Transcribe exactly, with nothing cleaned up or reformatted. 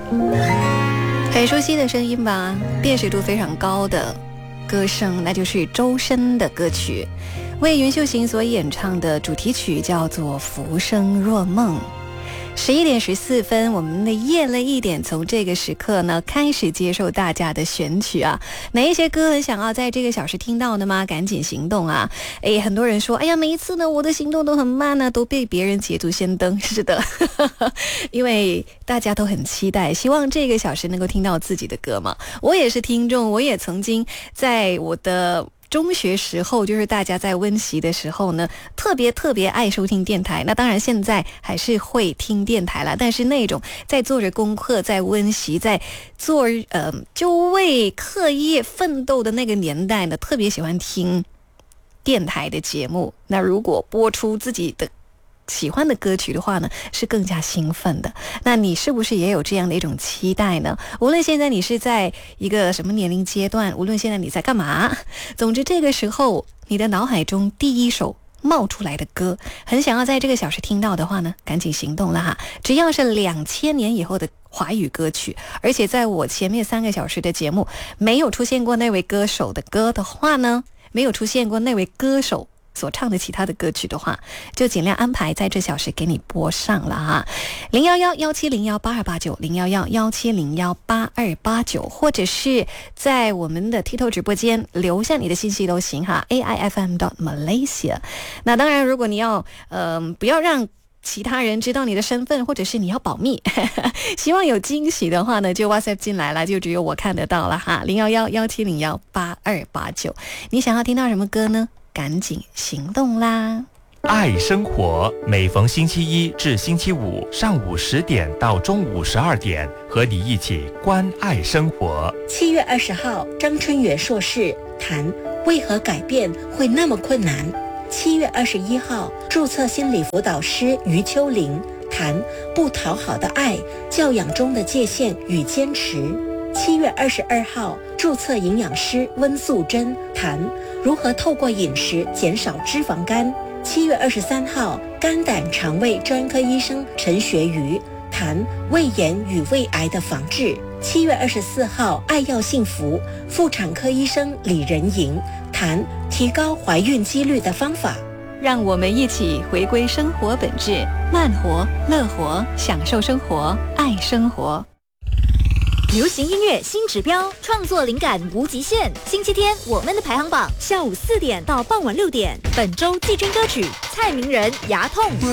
很熟悉的声音吧，辨识度非常高的歌声，那就是周深的歌曲，为云秀行所演唱的主题曲叫做《浮生若梦》。十一点十四分，我们的夜了一点，从这个时刻呢开始接受大家的选曲啊。哪一些歌很想要在这个小时听到的吗？赶紧行动啊！哎，很多人说，哎呀，每一次呢我的行动都很慢呢、啊，都被别人捷足先登。是的，因为大家都很期待，希望这个小时能够听到自己的歌嘛。我也是听众，我也曾经在我的中学时候，就是大家在温习的时候呢，特别特别爱收听电台。那当然现在还是会听电台啦，但是那种在做着功课，在温习，在做呃就为课业奋斗的那个年代呢，特别喜欢听电台的节目。那如果播出自己的喜欢的歌曲的话呢，是更加兴奋的。那你是不是也有这样的一种期待呢？无论现在你是在一个什么年龄阶段，无论现在你在干嘛，总之这个时候你的脑海中第一首冒出来的歌，很想要在这个小时听到的话呢，赶紧行动了哈！只要是两千年以后的华语歌曲，而且在我前面三个小时的节目没有出现过那位歌手的歌的话呢，没有出现过那位歌手所唱的其他的歌曲的话，就尽量安排在这小时给你播上了哈。零幺幺幺七零幺八二八九，零幺幺幺七零幺八二八九，或者是在我们的 TikTok 直播间留下你的信息都行哈 ，A I F M dot Malaysia。那当然，如果你要呃不要让其他人知道你的身份，或者是你要保密希望有惊喜的话呢，就 WhatsApp 进来了，就只有我看得到了哈。零幺幺幺七零幺八二八九，你想要听到什么歌呢？赶紧行动啦！ 爱生活，每逢星期一至星期五上午十点到中午十二点，和你一起关爱生活。 七月二十号，张春元硕士谈为何改变会那么困难。七月二十一号，注册心理辅导师余秋玲谈不讨好的爱，教养中的界限与坚持。七月二十二号，注册营养师温素珍谈如何透过饮食减少脂肪肝。七月二十三号，肝胆肠胃专科医生陈学瑜谈胃炎与胃癌的防治。七月二十四号，爱要幸福妇产科医生李仁莹谈提高怀孕几率的方法。 让我们一起回归生活本质，慢活、乐活，享受生活，爱生活。 流行音乐新指标，创作灵感无极限。星期天我们的排行榜，下午四点到傍晚六点。本周季军歌曲：蔡明仁《牙痛》。